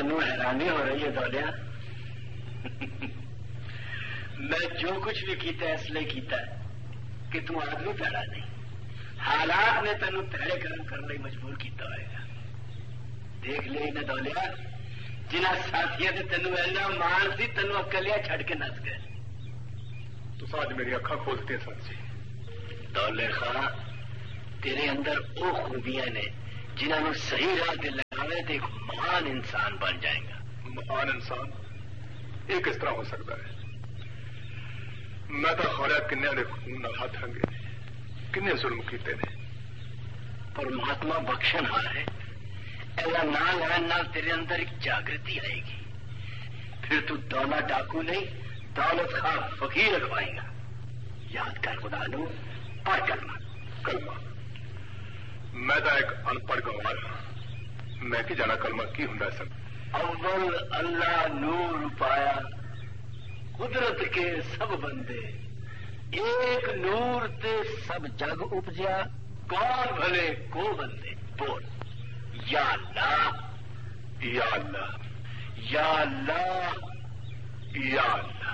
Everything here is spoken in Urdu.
تینوں حیرانی ہو رہی ہے دولیا؟ میں جو کچھ بھی کیتا ہے اس لیے کیتا ہے کہ تم آدمی پیڑا نہیں، حالات نے تینوں پیڑے کرم کرنے لئے مجبور کیتا ہوئے گا۔ دیکھ لے نہ دولیا، جنہ ساتھیاں نے تینوں ایسا مان سی تینوں اکلیا چھڑ کے نس گئے۔ تو آج میری اکھاں کھولتی ہیں سر جی۔ دولے خاں تیرے اندر وہ خوبیاں نے جنہوں نے صحیح راہ دے لگاوے تو ایک مہان انسان بن جائے گا۔ مہان انسان یہ کس طرح ہو سکتا ہے؟ میں تو خوریا کنیا نے خون نہ ہاتھ رنگے نے، کنے ظلم کیتے نے، پرماتما بخشن ہار ہے۔ ایسا نہ لہن نال تیرے اندر ایک جاگرتی آئے گی، پھر تو دولت ڈاکو نہیں دولت خواہ فقیر اگوائے گا۔ یاد کر خدا نو، پڑھ کلمہ۔ میں تو ایک ان پڑھ گوار ہاں، میں کی جانا کلمہ کی ہوں سن۔ اول اللہ نور پایا قدرت کے سب بندے، ایک نور تے سب جگ اپجیا، کون بھلے کو بندے۔ بول یا اللہ، یا اللہ، یا اللہ، یا اللہ۔